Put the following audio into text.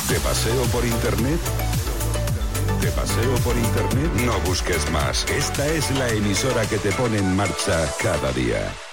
¿De paseo por internet? ¿De paseo por internet? No busques más. Esta es la emisora que te pone en marcha cada día.